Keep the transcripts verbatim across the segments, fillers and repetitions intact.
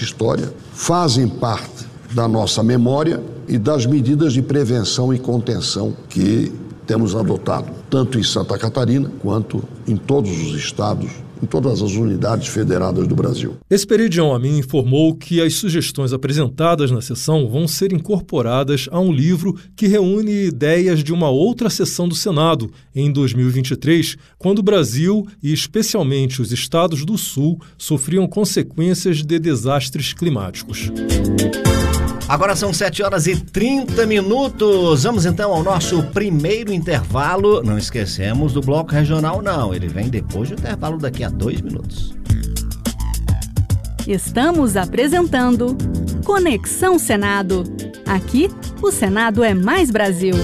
nossa história, fazem parte da nossa memória e das medidas de prevenção e contenção que temos adotado, tanto em Santa Catarina quanto em todos os estados, em todas as unidades federadas do Brasil. Esperidião Amin informou que as sugestões apresentadas na sessão vão ser incorporadas a um livro que reúne ideias de uma outra sessão do Senado em dois mil e vinte e três, quando o Brasil e especialmente os estados do Sul sofriam consequências de desastres climáticos. Agora são sete horas e trinta minutos. Vamos então ao nosso primeiro intervalo. Não esquecemos do bloco regional, não. Ele vem depois do intervalo, daqui a dois minutos. Estamos apresentando Conexão Senado. Aqui, o Senado é mais Brasil.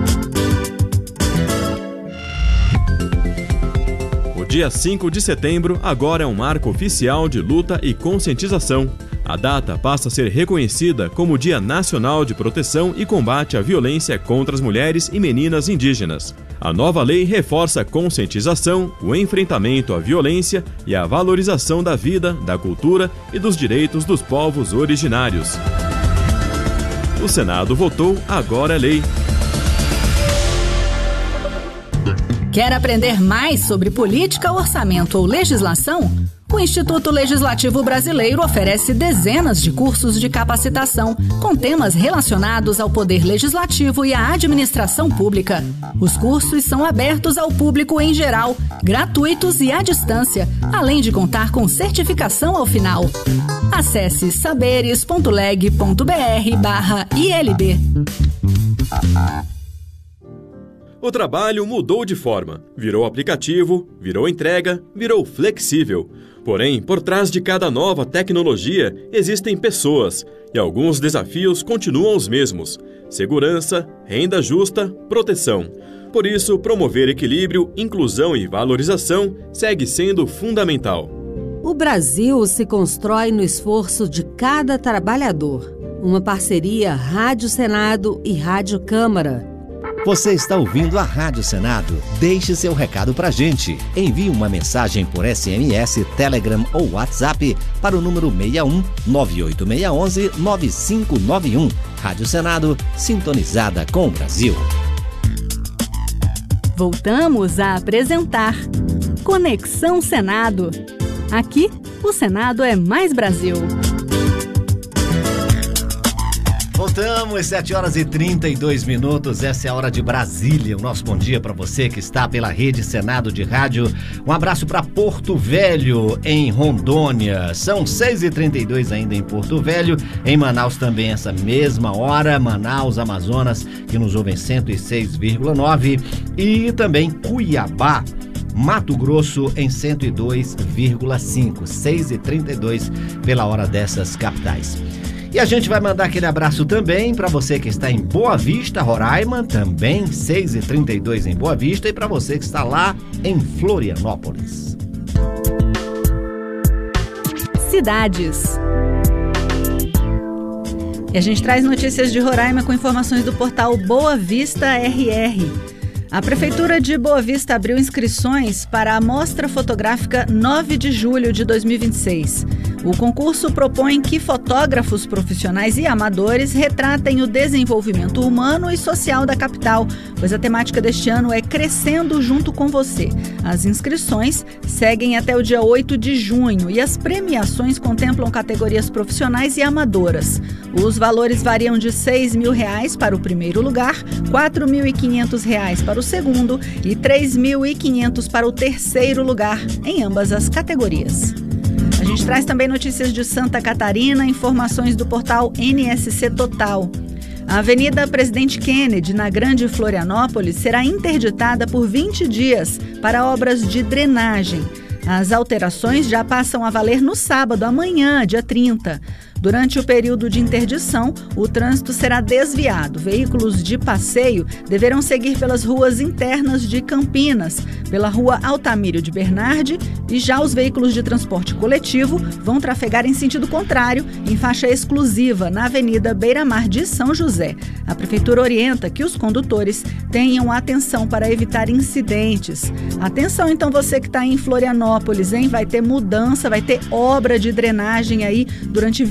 O dia cinco de setembro agora é um marco oficial de luta e conscientização. A data passa a ser reconhecida como Dia Nacional de Proteção e Combate à Violência contra as Mulheres e Meninas Indígenas. A nova lei reforça a conscientização, o enfrentamento à violência e a valorização da vida, da cultura e dos direitos dos povos originários. O Senado votou, agora é lei. Quer aprender mais sobre política, orçamento ou legislação? O Instituto Legislativo Brasileiro oferece dezenas de cursos de capacitação com temas relacionados ao poder legislativo e à administração pública. Os cursos são abertos ao público em geral, gratuitos e à distância, além de contar com certificação ao final. Acesse saberes ponto leg ponto br barra I L B. O trabalho mudou de forma, virou aplicativo, virou entrega, virou flexível. Porém, por trás de cada nova tecnologia existem pessoas e alguns desafios continuam os mesmos: segurança, renda justa, proteção. Por isso, promover equilíbrio, inclusão e valorização segue sendo fundamental. O Brasil se constrói no esforço de cada trabalhador. Uma parceria Rádio Senado e Rádio Câmara. Você está ouvindo a Rádio Senado? Deixe seu recado pra gente. Envie uma mensagem por S M S, Telegram ou WhatsApp para o número seis um nove oito seis um um nove cinco nove um. Rádio Senado, sintonizada com o Brasil. Voltamos a apresentar Conexão Senado. Aqui, o Senado é mais Brasil. Voltamos, sete horas e trinta e dois minutos, essa é a hora de Brasília. O nosso bom dia para você que está pela Rede Senado de Rádio. Um abraço para Porto Velho, em Rondônia. São seis e trinta e dois ainda em Porto Velho. Em Manaus também essa mesma hora. Manaus, Amazonas, que nos ouvem cento e seis vírgula nove. E também Cuiabá, Mato Grosso, em cento e dois vírgula cinco. seis e trinta e dois pela hora dessas capitais. E a gente vai mandar aquele abraço também para você que está em Boa Vista, Roraima, também seis e trinta e dois em Boa Vista, e para você que está lá em Florianópolis. Cidades. E a gente traz notícias de Roraima com informações do portal Boa Vista R R. A Prefeitura de Boa Vista abriu inscrições para a Mostra Fotográfica nove de julho de dois mil e vinte e seis. O concurso propõe que fotógrafos profissionais e amadores retratem o desenvolvimento humano e social da capital, pois a temática deste ano é Crescendo Junto com Você. As inscrições seguem até o dia oito de junho e as premiações contemplam categorias profissionais e amadoras. Os valores variam de seis mil reais para o primeiro lugar, quatro mil e quinhentos reais para o segundo e três mil e quinhentos para o terceiro lugar, em ambas as categorias. A gente traz também notícias de Santa Catarina, informações do portal N S C Total. A Avenida Presidente Kennedy, na Grande Florianópolis, será interditada por vinte dias para obras de drenagem. As alterações já passam a valer no sábado, amanhã, dia trinta. Durante o período de interdição, o trânsito será desviado. Veículos de passeio deverão seguir pelas ruas internas de Campinas, pela rua Altamírio de Bernardi, e já os veículos de transporte coletivo vão trafegar em sentido contrário, em faixa exclusiva, na Avenida Beira-Mar de São José. A Prefeitura orienta que os condutores tenham atenção para evitar incidentes. Atenção, então, você que está em Florianópolis, hein? Vai ter mudança, vai ter obra de drenagem aí durante